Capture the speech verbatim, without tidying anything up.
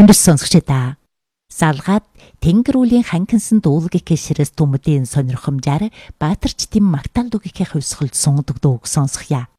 Хүндэс сонсогчдаа. Салгаад тэнгэр үлийн ханкинсан дуулгийнхээ ширэс түмдийн сонирхомжаар Баатарчдын Магтаал дуугийнхээ хувьсгалд сунгадаг дууг сонсохъя.